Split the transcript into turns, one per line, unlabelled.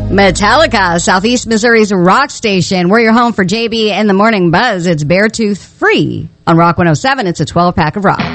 Metallica, Southeast Missouri's rock station. We're your home for JB and the Morning Buzz. It's Beartooth free on Rock 107. It's a 12-pack of rock.